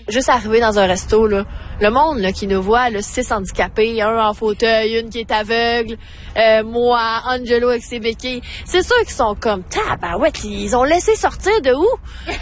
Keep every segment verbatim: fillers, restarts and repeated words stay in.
juste arriver dans un resto, là, le monde là, qui nous voit, là, six handicapés, un en fauteuil, une qui est aveugle, euh, moi, Angelo avec ses béquilles, c'est sûr qu'ils sont comme, tabarouette, ils ont laissé sortir de où?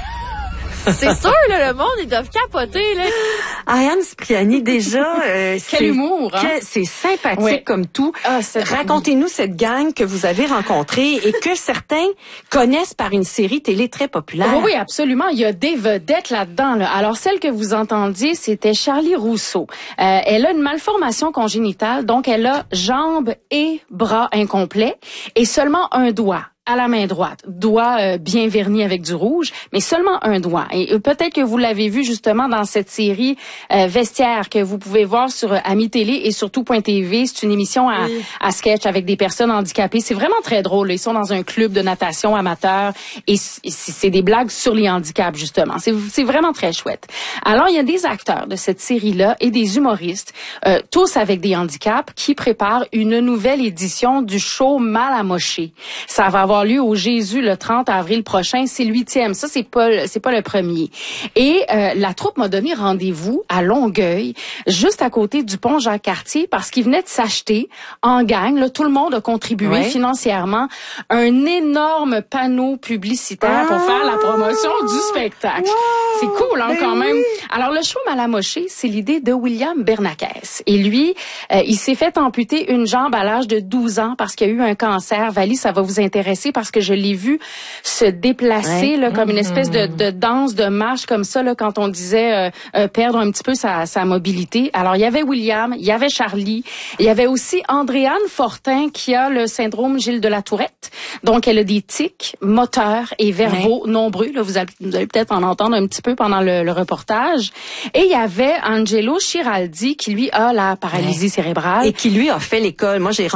C'est sûr, là, le monde, ils doivent capoter, là. Ariane Cipriani, déjà, euh, quel humour, hein? Que, c'est sympathique oui. comme tout. Ah, Racontez-nous cette gang que vous avez rencontrée et que certains connaissent par une série télé très populaire. Oui, oui, absolument. Il y a des vedettes là-dedans, là. Alors, celle que vous entendiez, c'était Charlie Rousseau. Euh, elle a une malformation congénitale, donc elle a jambes et bras incomplets et seulement un doigt à la main droite, doigt euh, bien verni avec du rouge, mais seulement un doigt. Et euh, peut-être que vous l'avez vu justement dans cette série euh, Vestiaire que vous pouvez voir sur euh, Ami Télé et sur tout point T V. C'est une émission à, oui. à sketch avec des personnes handicapées. C'est vraiment très drôle. Ils sont dans un club de natation amateur et c'est des blagues sur les handicaps justement. C'est, c'est vraiment très chouette. Alors il y a des acteurs de cette série-là et des humoristes, euh, tous avec des handicaps, qui préparent une nouvelle édition du show Mal amoché. Ça va avoir lieu au Jésus le trente avril prochain. C'est l'huitième. Ça, c'est pas, c'est pas le premier. Et euh, la troupe m'a donné rendez-vous à Longueuil, juste à côté du pont Jacques-Cartier, parce qu'ils venaient de s'acheter en gang. Là, tout le monde a contribué ouais. financièrement un énorme panneau publicitaire ah, pour faire la promotion du spectacle. Wow, c'est cool, hein, quand oui. même. Alors, le show Mal amoché, c'est l'idée de William Bernakes. Et lui, euh, il s'est fait amputer une jambe à l'âge de douze ans parce qu'il a eu un cancer. Valie, ça va vous intéresser parce que je l'ai vu se déplacer ouais. là, comme une espèce de, de danse, de marche comme ça, là, quand on disait euh, euh, perdre un petit peu sa, sa mobilité. Alors, il y avait William, il y avait Charlie, il y avait aussi Andréane Fortin qui a le syndrome Gilles de la Tourette. Donc, elle a des tics moteurs et verbaux ouais. nombreux. Là, vous allez, vous allez peut-être en entendre un petit peu pendant le, le reportage. Et il y avait Angelo Chiraldi qui, lui, a la paralysie ouais. cérébrale. Et qui, lui, a fait l'école. Moi, j'ai